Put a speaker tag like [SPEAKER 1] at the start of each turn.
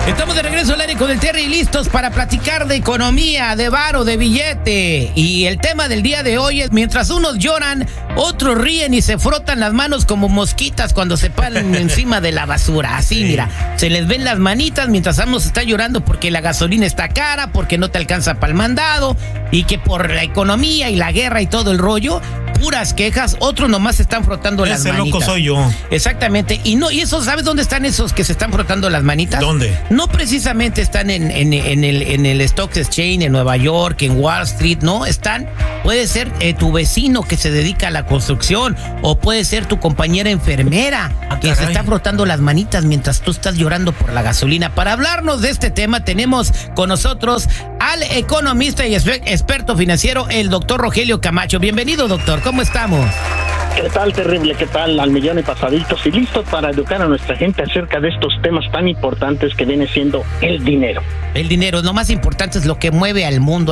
[SPEAKER 1] Estamos de regreso al aire con el Terry, listos para platicar de economía, de varo, de billete. Y el tema del día de hoy es: mientras unos lloran, otros ríen y se frotan las manos como mosquitas cuando se paran encima de la basura. Así, sí. Mira, se les ven las manitas mientras uno se está llorando porque la gasolina está cara, porque no te alcanza para el mandado, y que por la economía y la guerra y todo el rollo, puras quejas. Otros nomás se están frotando las manitas. Ese loco soy yo. Exactamente. Y eso, ¿sabes dónde están esos que se están frotando las manitas? ¿Dónde? No precisamente están en el Stock Exchange en Nueva York, en Wall Street, no, están, puede ser tu vecino que se dedica a la construcción, o puede ser tu compañera enfermera que se está frotando las manitas mientras tú estás llorando por la gasolina. Para hablarnos de este tema tenemos con nosotros al economista y experto financiero, el doctor Rogelio Camacho. Bienvenido, doctor, ¿cómo estamos?
[SPEAKER 2] ¿Qué tal, terrible? ¿Qué tal? Al millón y pasaditos, y listos para educar a nuestra gente acerca de estos temas tan importantes que viene siendo el dinero.
[SPEAKER 1] El dinero, lo más importante, es lo que mueve al mundo.